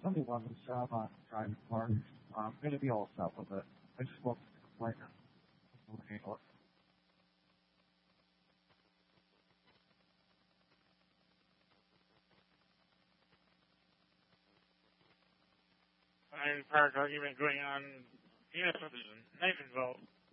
somebody wanted to shop on driving car. I'm going to be all set with it. I just want to complain. I'll handle it. I mean, prior argument going on, even if there's a knife involved.